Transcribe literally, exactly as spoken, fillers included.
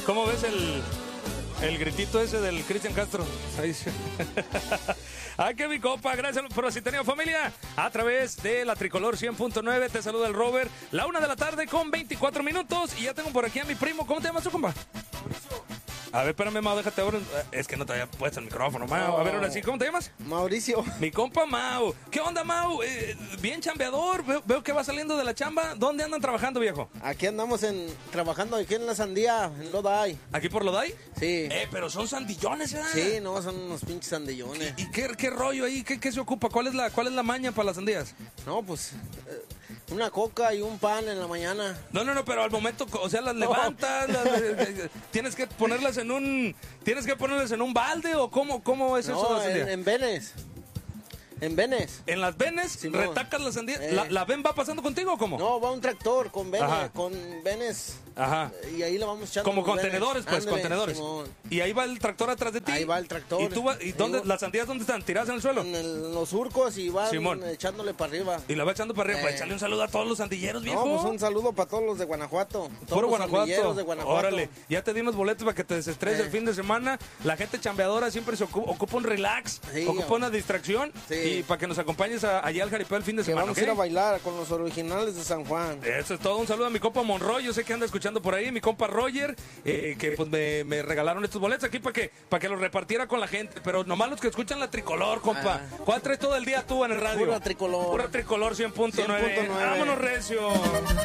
¿Cómo ves el, el gritito ese del Cristian Castro? Ahí sí. Ay, que mi copa, gracias por si tenía familia. A través de la Tricolor cien punto nueve, te saluda el Robert. La una de la tarde con veinticuatro minutos. Y ya tengo por aquí a mi primo. ¿Cómo te llamas tú, compa? Mauricio. A ver, espérame, Mau, déjate ahora. Es que no te había puesto el micrófono, Mau. A ver, ahora sí, ¿cómo te llamas? Mauricio. Mi compa Mau. ¿Qué onda, Mau? Eh, bien chambeador. Veo, veo que va saliendo de la chamba. ¿Dónde andan trabajando, viejo? Aquí andamos en trabajando aquí en la Sandía, en Lodai. ¿Aquí por Lodai? Sí. Eh, pero son sandillones, ¿eh? Sí, no, son unos pinches sandillones. ¿Y, y qué, qué rollo ahí? ¿Qué, ¿Qué se ocupa? ¿Cuál es la, cuál es la maña para las sandías? No, pues eh, una coca y un pan en la mañana. No, no, no, pero al momento, o sea, las levantas, las, eh, tienes que ponerlas en un, tienes que ponerlas en un balde o cómo, cómo es no, eso de la en, sandía? en venes. En venes. En las venes, Sí, retacas la sandía. Eh. ¿La, ¿La ven va pasando contigo o cómo? No, va un tractor con venes, Ajá. con venes. Ajá. Y ahí le vamos echando. Como los venes. contenedores, pues, Ándale, contenedores. Simón. Y ahí va el tractor atrás de ti. Ahí va el tractor. ¿Y tú vas- y dónde, Ahí va. las sandías dónde están? ¿Tiradas en el suelo? En el- los surcos y van Simón. echándole para arriba. Y la va echando para arriba. Eh. Para echarle un saludo a todos los sandilleros, viejo. No, pues un saludo para todos los de Guanajuato. Todos Puro los Guanajuato. sandilleros de Guanajuato. Órale, ya te dimos boletos para que te desestreses Eh. el fin de semana. La gente chambeadora siempre se ocupa, ocupa un relax, Sí, ocupa hombre. una distracción. Sí. Y para que nos acompañes a- allá al jaripeo el fin de Que semana, vamos ¿ok? a ir a bailar con los originales de San Juan. Eso es todo. Un saludo a mi compa Monroy. Yo sé que anda escuchando por ahí. Mi compa Roger, eh, que pues me, me regalaron estos boletos aquí para que, para que los repartiera con la gente. Pero nomás los que escuchan la Tricolor, compa. Ah. ¿Cuál traes todo el día tú en el radio? Pura Tricolor. Pura Tricolor cien punto nueve. cien punto nueve. Vámonos, recio.